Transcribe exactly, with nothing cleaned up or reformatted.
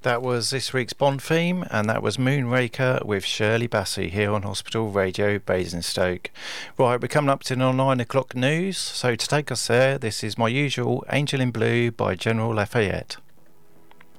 That was this week's Bond theme, and that was Moonraker with Shirley Bassey here on Hospital Radio Basingstoke. Right, we're coming up to the nine o'clock news, so to take us there, this is my usual Angel in Blue by General Lafayette.